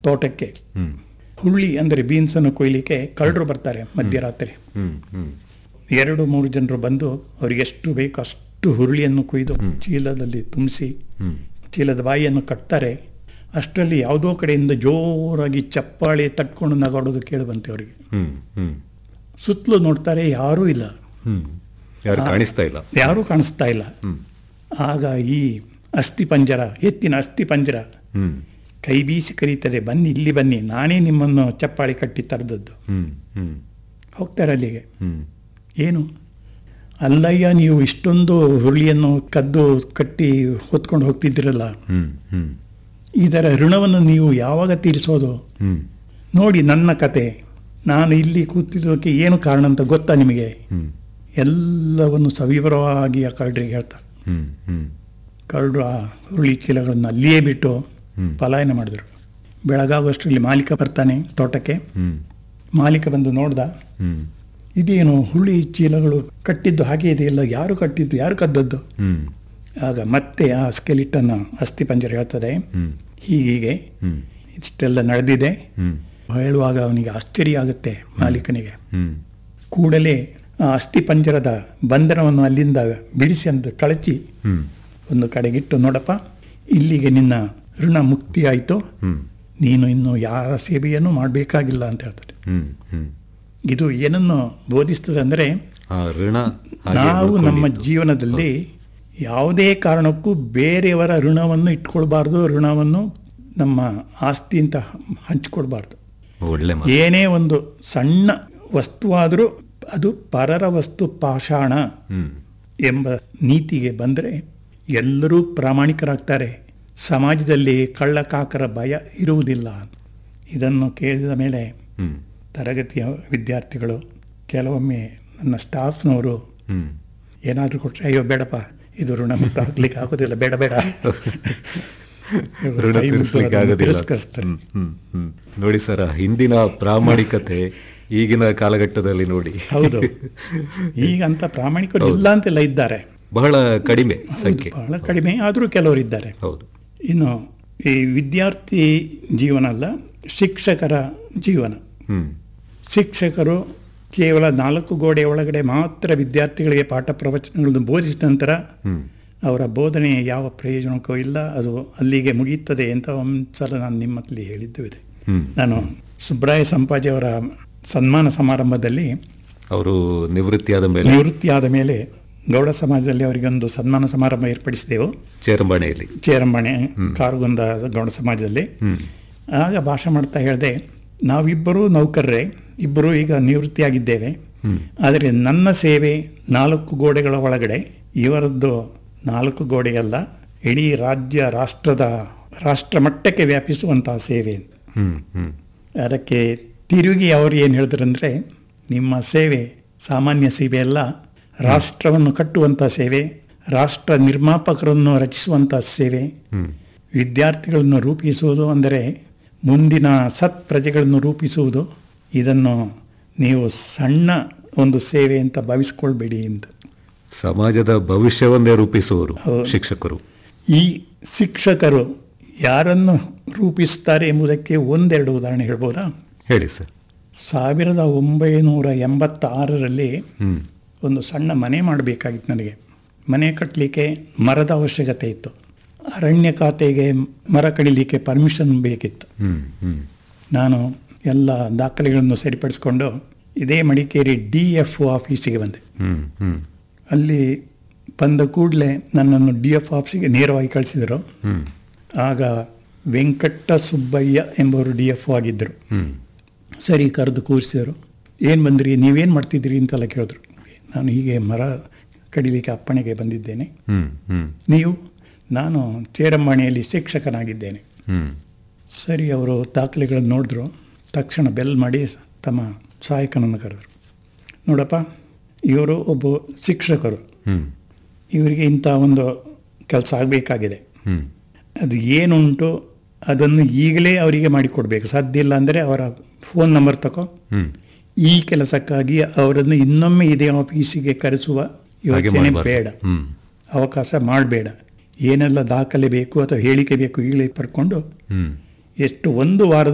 ತೋಟಕ್ಕೆ. ಹುರುಳಿ ಅಂದರೆ ಬೀನ್ಸನ್ನು ಕೊಯ್ಲಿಕ್ಕೆ ಕಳ್ಳರು ಬರ್ತಾರೆ ಮಧ್ಯರಾತ್ರಿ. 2-3 ಜನರು ಬಂದು ಅವ್ರಿಗೆ ಎಷ್ಟು ಬೇಕು ಅಷ್ಟು ಹುರುಳಿಯನ್ನು ಕೊಯ್ದು ಚೀಲದಲ್ಲಿ ತುಂಬಿಸಿ ಚೀಲದ ಬಾಯಿಯನ್ನು ಕಟ್ತಾರೆ. ಅಷ್ಟರಲ್ಲಿ ಯಾವುದೋ ಕಡೆಯಿಂದ ಜೋರಾಗಿ ಚಪ್ಪಾಳೆ ತಟ್ಕೊಂಡು ನಗಾಡೋದು ಕೇಳಿಬಂತೆ ಅವರಿಗೆ. ಸುತ್ತಲೂ ನೋಡ್ತಾರೆ, ಯಾರೂ ಇಲ್ಲ, ಯಾರೂ ಕಾಣಿಸ್ತಾ ಇಲ್ಲ. ಆಗ ಈ ಅಸ್ಥಿಪಂಜರ, ಎತ್ತಿನ ಅಸ್ಥಿಪಂಜರ ಕೈ ಬೀಸಿ ಕರೀತದೆ, ಬನ್ನಿ ಇಲ್ಲಿ ಬನ್ನಿ, ನಾನೇ ನಿಮ್ಮನ್ನು ಚಪ್ಪಾಳೆ ಕಟ್ಟಿ ತರದದ್ದು. ಹೋಗ್ತಾರೆ ಅಲ್ಲಿಗೆ. ಏನು ಅಲ್ಲಯ್ಯ, ನೀವು ಇಷ್ಟೊಂದು ಹುರುಳಿಯನ್ನು ಕದ್ದು ಕಟ್ಟಿ ಹೊತ್ಕೊಂಡು ಹೋಗ್ತಿದ್ದೀರಲ್ಲ, ಇದರ ಋಣವನ್ನು ನೀವು ಯಾವಾಗ ತೀರಿಸೋದು? ನೋಡಿ ನನ್ನ ಕತೆ, ನಾನು ಇಲ್ಲಿ ಕೂತಿದ್ದಕ್ಕೆ ಏನು ಕಾರಣ ಅಂತ ಗೊತ್ತಾ ನಿಮಗೆ? ಎಲ್ಲವನ್ನು ಸವಿವರವಾಗಿ ಆ ಕಳ್ಳರಿಗೆ ಹೇಳ್ತಾರೆ. ಕಳ್ಳರು ಆ ಹುರುಳಿ ಚೀಲಗಳನ್ನು ಅಲ್ಲಿಯೇ ಬಿಟ್ಟು ಪಲಾಯನ ಮಾಡಿದ್ರು. ಬೆಳಗಾಗುವಷ್ಟರಲ್ಲಿ ಮಾಲೀಕ ಬರ್ತಾನೆ ತೋಟಕ್ಕೆ. ಮಾಲೀಕ ಬಂದು ನೋಡ್ದ, ಇದೇನು ಹುರುಳಿ ಚೀಲಗಳು ಕಟ್ಟಿದ್ದು ಹಾಗೆ ಇದೆಯಲ್ಲ, ಯಾರು ಕಟ್ಟಿದ್ದು, ಯಾರು ಕದ್ದದ್ದು? ಆಗ ಮತ್ತೆ ಆ ಸ್ಕೆಲಿಟನ್ ಅಸ್ಥಿಪಂಜರ ಹೇಳ್ತದೆ, ಹೀಗೆ ಇಷ್ಟೆಲ್ಲ ನಡೆದಿದೆ. ಹೇಳುವಾಗ ಅವನಿಗೆ ಆಶ್ಚರ್ಯ ಆಗುತ್ತೆ ಮಾಲೀಕನಿಗೆ. ಕೂಡಲೇ ಆ ಅಸ್ಥಿಪಂಜರದ ಬಂಧನವನ್ನು ಅಲ್ಲಿಂದ ಬಿಡಿಸಿ ಅಂತ ಕಳಚಿ ಒಂದು ಕಡೆಗಿಟ್ಟು, ನೋಡಪ್ಪ, ಇಲ್ಲಿಗೆ ನಿನ್ನ ಋಣ ಮುಕ್ತಿ ಆಯಿತು, ನೀನು ಇನ್ನು ಯಾರ ಸೇವೆಯನ್ನು ಮಾಡಬೇಕಾಗಿಲ್ಲ ಅಂತ ಹೇಳ್ತಾರೆ. ಇದು ಏನನ್ನು ಬೋಧಿಸ್ತದೆ ಅಂದರೆ, ನಾವು ನಮ್ಮ ಜೀವನದಲ್ಲಿ ಯಾವುದೇ ಕಾರಣಕ್ಕೂ ಬೇರೆಯವರ ಋಣವನ್ನು ಇಟ್ಕೊಳ್ಬಾರ್ದು, ಋಣವನ್ನು ನಮ್ಮ ಆಸ್ತಿ ಅಂತ ಹಂಚ್ಕೊಳ್ಬಾರ್ದು. ಏನೇ ಒಂದು ಸಣ್ಣ ವಸ್ತುವಾದರೂ ಅದು ಪರರ ವಸ್ತು ಪಾಷಾಣ ಎಂಬ ನೀತಿಗೆ ಬಂದರೆ ಎಲ್ಲರೂ ಪ್ರಾಮಾಣಿಕರಾಗ್ತಾರೆ. ಸಮಾಜದಲ್ಲಿ ಕಳ್ಳಕಾಕರ ಭಯ ಇರುವುದಿಲ್ಲ. ಇದನ್ನು ಕೇಳಿದ ಮೇಲೆ ತರಗತಿಯ ವಿದ್ಯಾರ್ಥಿಗಳು, ಕೆಲವೊಮ್ಮೆ ನನ್ನ ಸ್ಟಾಫ್ನವರು ಏನಾದರೂ ಕೊಟ್ಟರೆ, ಅಯ್ಯೋ ಬೇಡಪ್ಪ, ಇದು ಋಣ ಮುಕ್ತ ಹಾಕ್ಲಿಕ್ಕೆ ಆಗೋದಿಲ್ಲ, ಬೇಡ ಬೇಡ ತಿರಸ್ಕರಿಸ್ತಾರೆ. ನೋಡಿ ಸರ್, ಹಿಂದಿನ ಪ್ರಾಮಾಣಿಕತೆ ಈಗಿನ ಕಾಲಘಟ್ಟದಲ್ಲಿ ನೋಡಿ. ಹೌದು, ಈಗ ಅಂತ ಪ್ರಾಮಾಣಿಕರು ಇಲ್ಲ ಅಂತೆಲ್ಲ ಇದ್ದಾರೆ, ಬಹಳ ಕಡಿಮೆ ಸಂಖ್ಯೆ, ಬಹಳ ಕಡಿಮೆ, ಆದರೂ ಕೆಲವರು ಇದ್ದಾರೆ. ಹೌದು. ಇನ್ನು ಈ ವಿದ್ಯಾರ್ಥಿ ಜೀವನ ಅಲ್ಲ, ಶಿಕ್ಷಕರ ಜೀವನ. ಶಿಕ್ಷಕರು ಕೇವಲ 4 ಗೋಡೆ ಒಳಗಡೆ ಮಾತ್ರ ವಿದ್ಯಾರ್ಥಿಗಳಿಗೆ ಪಾಠ ಪ್ರವಚನಗಳನ್ನು ಬೋಧಿಸಿದ ನಂತರ ಅವರ ಬೋಧನೆ ಯಾವ ಪ್ರಯೋಜನಕ್ಕೂ ಇಲ್ಲ, ಅದು ಅಲ್ಲಿಗೆ ಮುಗಿಯುತ್ತದೆ ಅಂತ ಒಂದ್ಸಲ ನಾನು ನಿಮ್ಮಲ್ಲಿ ಹೇಳಿದ್ದು ಇದೆ. ನಾನು ಸುಬ್ರಾಯ ಸಂಪಾಜಿ ಅವರ ಸನ್ಮಾನ ಸಮಾರಂಭದಲ್ಲಿ, ಅವರು ನಿವೃತ್ತಿಯಾದ ಮೇಲೆ ಗೌಡ ಸಮಾಜದಲ್ಲಿ ಅವರಿಗೊಂದು ಸನ್ಮಾನ ಸಮಾರಂಭ ಏರ್ಪಡಿಸಿದೆವು, ಚೇರಂಬಾಣೆ ಕಾರುಗೊಂದ ಗೌಡ ಸಮಾಜದಲ್ಲಿ. ಆಗ ಭಾಷಣ ಮಾಡ್ತಾ ಹೇಳಿದೆ, ನಾವಿಬ್ಬರೂ ನೌಕರರೇ, ಇಬ್ಬರೂ ಈಗ ನಿವೃತ್ತಿಯಾಗಿದ್ದೇವೆ, ಆದರೆ ನನ್ನ ಸೇವೆ 4 ಗೋಡೆಗಳ ಒಳಗಡೆ, ಇವರದ್ದು 4 ಗೋಡೆಯಲ್ಲ, ಇಡೀ ರಾಷ್ಟ್ರ ಮಟ್ಟಕ್ಕೆ ವ್ಯಾಪಿಸುವಂತಹ ಸೇವೆ. ಅದಕ್ಕೆ ತಿರುಗಿ ಅವರು ಏನು ಹೇಳಿದ್ರಂದ್ರೆ, ನಿಮ್ಮ ಸೇವೆ ಸಾಮಾನ್ಯ ಸೇವೆ ಅಲ್ಲ, ರಾಷ್ಟ್ರವನ್ನು ಕಟ್ಟುವಂಥ ಸೇವೆ, ರಾಷ್ಟ್ರ ನಿರ್ಮಾಪಕರನ್ನು ರಚಿಸುವಂಥ ಸೇವೆ, ವಿದ್ಯಾರ್ಥಿಗಳನ್ನು ರೂಪಿಸುವುದು ಅಂದರೆ ಮುಂದಿನ ಸತ್ ಪ್ರಜೆಗಳನ್ನು ರೂಪಿಸುವುದು. ಇದನ್ನು ನೀವು ಸಣ್ಣ ಒಂದು ಸೇವೆ ಅಂತ ಭಾವಿಸ್ಕೊಳ್ಬೇಡಿ ಅಂತ. ಸಮಾಜದ ಭವಿಷ್ಯವನ್ನೇ ರೂಪಿಸುವರು ಶಿಕ್ಷಕರು. ಈ ಶಿಕ್ಷಕರು ಯಾರನ್ನು ರೂಪಿಸುತ್ತಾರೆ ಎಂಬುದಕ್ಕೆ 1-2 ಉದಾಹರಣೆ ಹೇಳ್ಬೋದಾ? ಹೇಳಿ ಸರ್. 1986ರಲ್ಲಿ ಒಂದು ಸಣ್ಣ ಮನೆ ಮಾಡಬೇಕಾಗಿತ್ತು ನನಗೆ. ಮನೆ ಕಟ್ಟಲಿಕ್ಕೆ ಮರದ ಅವಶ್ಯಕತೆ ಇತ್ತು. ಅರಣ್ಯ ಖಾತೆಗೆ ಮರ ಕಡಿಲಿಕ್ಕೆ ಪರ್ಮಿಷನ್ ಬೇಕಿತ್ತು. ನಾನು ಎಲ್ಲ ದಾಖಲೆಗಳನ್ನು ಸರಿಪಡಿಸಿಕೊಂಡು ಇದೇ ಮಡಿಕೇರಿ DFO ಆಫೀಸಿಗೆ ಬಂದೆ. ಅಲ್ಲಿ ಬಂದ ಕೂಡಲೇ ನನ್ನನ್ನು DF ಆಫೀಸಿಗೆ ನೇರವಾಗಿ ಕಳಿಸಿದರು. ಆಗ ವೆಂಕಟ ಸುಬ್ಬಯ್ಯ ಎಂಬವರು DFO ಆಗಿದ್ದರು. ಸರಿ, ಕರೆದು ಕೂರಿಸಿದರು. ಏನು ಬಂದ್ರಿ, ನೀವೇನು ಮಾಡ್ತಿದ್ದೀರಿ ಅಂತೆಲ್ಲ ಕೇಳಿದ್ರು. ನಾನು ಹೀಗೆ ಮರ ಕಡಿಲಿಕ್ಕೆ ಅಪ್ಪಣೆಗೆ ಬಂದಿದ್ದೇನೆ. ನೀವು? ನಾನು ಚೇರಂಬಾಣಿಯಲ್ಲಿ ಶಿಕ್ಷಕನಾಗಿದ್ದೇನೆ. ಸರಿ, ಅವರು ದಾಖಲೆಗಳನ್ನು ನೋಡಿದ್ರು. ತಕ್ಷಣ ಬೆಲ್ ಮಾಡಿ ತಮ್ಮ ಸಹಾಯಕನನ್ನು ಕರೆದರು. ನೋಡಪ್ಪ, ಇವರು ಒಬ್ಬ ಶಿಕ್ಷಕರು, ಇವರಿಗೆ ಇಂಥ ಒಂದು ಕೆಲಸ ಆಗಬೇಕಾಗಿದೆ. ಅದು ಏನುಂಟು ಅದನ್ನು ಈಗಲೇ ಅವರಿಗೆ ಮಾಡಿಕೊಡ್ಬೇಕು. ಸಾಧ್ಯ ಇಲ್ಲ ಅಂದರೆ ಅವರ ಫೋನ್ ನಂಬರ್ ತಗೋ, ಈ ಕೆಲಸಕ್ಕಾಗಿ ಅವರನ್ನು ಇನ್ನೊಮ್ಮೆ ಇದೇ ಆಫೀಸಿಗೆ ಕರೆಸುವ ಯೋಚನೆ ಬೇಡ, ಅವಕಾಶ ಮಾಡಬೇಡ. ಏನೆಲ್ಲ ದಾಖಲೆ ಬೇಕು ಅಥವಾ ಹೇಳಿಕೆ ಬೇಕು ಈಗಲೇ ಪಡ್ಕೊಂಡು ಎಷ್ಟು 1 ವಾರದ